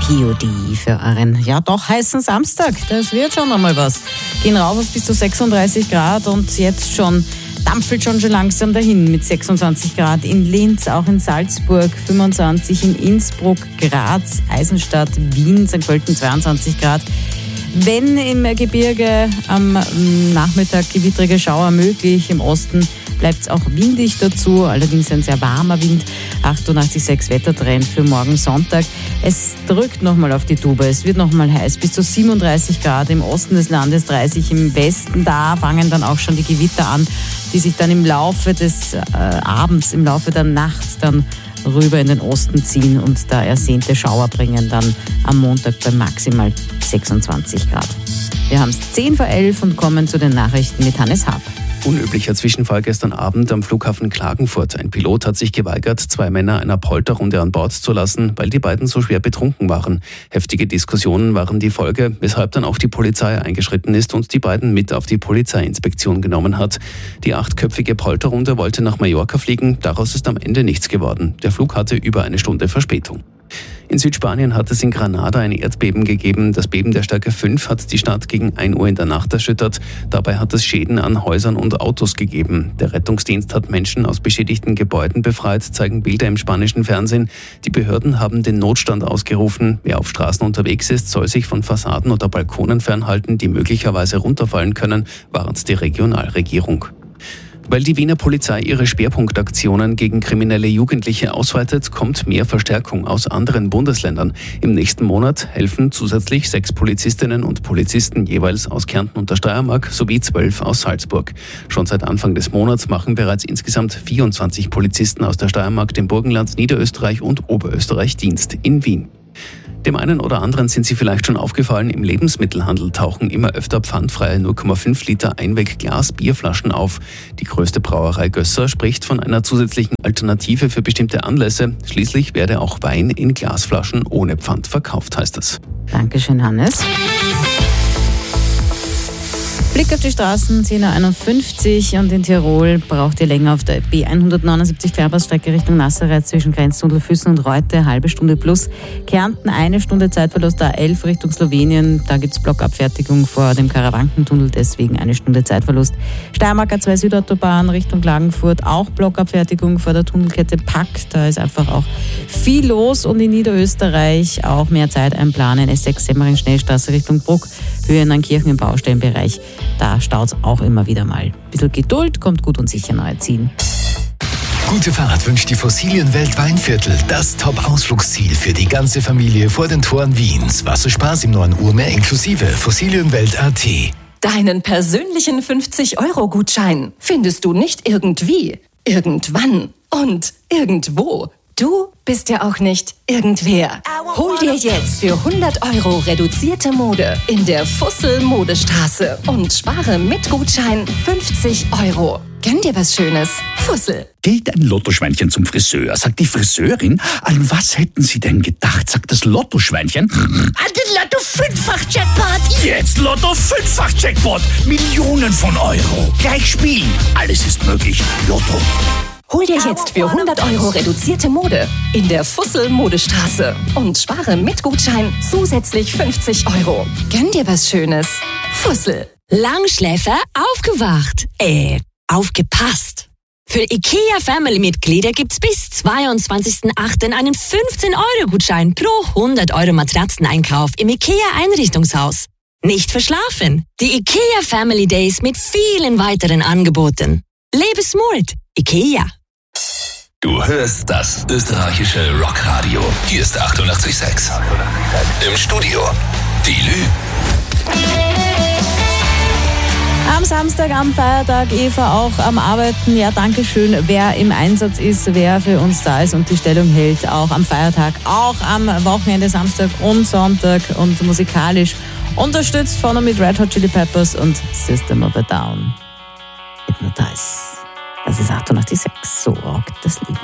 POD für euren ja doch heißen Samstag. Das wird schon einmal was. Gehen rauf auf bis zu 36 Grad und jetzt schon dampfelt schon langsam dahin mit 26 Grad in Linz, auch in Salzburg 25, in Innsbruck, Graz, Eisenstadt, Wien, St. Pölten 22 Grad. Wenn im Gebirge am Nachmittag gewittrige Schauer möglich, im Osten bleibt es auch windig dazu, allerdings ein sehr warmer Wind. 88,6 Wettertrend für morgen Sonntag. Es drückt nochmal auf die Tube, es wird nochmal heiß, bis zu 37 Grad im Osten des Landes, 30 im Westen. Da fangen dann auch schon die Gewitter an, die sich dann im Laufe des Abends, im Laufe der Nacht dann rüber in den Osten ziehen und da ersehnte Schauer bringen dann am Montag bei maximal 26 Grad. Wir haben es 10:11 und kommen zu den Nachrichten mit Hannes Haab. Unüblicher Zwischenfall gestern Abend am Flughafen Klagenfurt. Ein Pilot hat sich geweigert, 2 Männer einer Polterrunde an Bord zu lassen, weil die beiden so schwer betrunken waren. Heftige Diskussionen waren die Folge, weshalb dann auch die Polizei eingeschritten ist und die beiden mit auf die Polizeiinspektion genommen hat. Die 8-köpfige Polterrunde wollte nach Mallorca fliegen, daraus ist am Ende nichts geworden. Der Flug hatte über 1 Stunde Verspätung. In Südspanien hat es in Granada ein Erdbeben gegeben. Das Beben der Stärke 5 hat die Stadt gegen 1 Uhr in der Nacht erschüttert. Dabei hat es Schäden an Häusern und Autos gegeben. Der Rettungsdienst hat Menschen aus beschädigten Gebäuden befreit, zeigen Bilder im spanischen Fernsehen. Die Behörden haben den Notstand ausgerufen. Wer auf Straßen unterwegs ist, soll sich von Fassaden oder Balkonen fernhalten, die möglicherweise runterfallen können, warnt die Regionalregierung. Weil die Wiener Polizei ihre Schwerpunktaktionen gegen kriminelle Jugendliche ausweitet, kommt mehr Verstärkung aus anderen Bundesländern. Im nächsten Monat helfen zusätzlich 6 Polizistinnen und Polizisten jeweils aus Kärnten und der Steiermark sowie 12 aus Salzburg. Schon seit Anfang des Monats machen bereits insgesamt 24 Polizisten aus der Steiermark, dem Burgenland, Niederösterreich und Oberösterreich Dienst in Wien. Dem einen oder anderen sind Sie vielleicht schon aufgefallen, im Lebensmittelhandel tauchen immer öfter pfandfreie 0,5 Liter Einweg-Glas-Bierflaschen auf. Die größte Brauerei Gösser spricht von einer zusätzlichen Alternative für bestimmte Anlässe. Schließlich werde auch Wein in Glasflaschen ohne Pfand verkauft, heißt es. Dankeschön, Hannes. Blick auf die Straßen, 10:51 und in Tirol braucht ihr länger auf der B179 Fährbahnstrecke Richtung Nassereith zwischen Grenztunnel Füssen und Reute, halbe Stunde plus. Kärnten 1 Stunde Zeitverlust, A11 Richtung Slowenien, da gibt es Blockabfertigung vor dem Karawankentunnel, deswegen 1 Stunde Zeitverlust. Steiermark A2 Südautobahn Richtung Klagenfurt, auch Blockabfertigung vor der Tunnelkette Pack, da ist einfach auch viel los und in Niederösterreich auch mehr Zeit einplanen. S6 Semmering Schnellstraße Richtung Bruck, Höhe in Neunkirchen im Baustellenbereich. Da staut es auch immer wieder mal. Ein bisschen Geduld, kommt gut und sicher neu ziehen. Gute Fahrt wünscht die Fossilienwelt Weinviertel. Das Top-Ausflugsziel für die ganze Familie vor den Toren Wiens. Wasserspaß im 9 Uhr mehr inklusive Fossilienwelt.at. Deinen persönlichen 50-Euro-Gutschein findest du nicht irgendwie, irgendwann und irgendwo. Du bist ja auch nicht irgendwer. Hol dir jetzt für 100 Euro reduzierte Mode in der Fussel-Modestraße und spare mit Gutschein 50 Euro. Gönn dir was Schönes. Fussel. Geht ein Lottoschweinchen zum Friseur, sagt die Friseurin, an was hätten Sie denn gedacht, sagt das Lottoschweinchen. An den Lotto-5-fach-Jackpot. Jetzt Lotto-5-fach-Jackpot. Millionen von Euro. Gleich spielen. Alles ist möglich. Lotto. Hol dir jetzt für 100 Euro reduzierte Mode in der Fussel-Modestraße und spare mit Gutschein zusätzlich 50 Euro. Gönn dir was Schönes. Fussel. Langschläfer aufgewacht. Aufgepasst. Für IKEA Family-Mitglieder gibt's bis 22.08. einen 15-Euro-Gutschein pro 100 Euro Matratzeneinkauf im IKEA-Einrichtungshaus. Nicht verschlafen. Die IKEA Family Days mit vielen weiteren Angeboten. Lebe smart. IKEA. Du hörst das österreichische Rockradio. Hier ist 88,6. Im Studio die Lü. Am Samstag, am Feiertag, Eva auch am Arbeiten. Ja, danke schön, wer im Einsatz ist, wer für uns da ist und die Stellung hält. Auch am Feiertag, auch am Wochenende, Samstag und Sonntag und musikalisch unterstützt vorne mit Red Hot Chili Peppers und System of a Down. Hypnotize. Das ist 88,6. So rockt das Leben.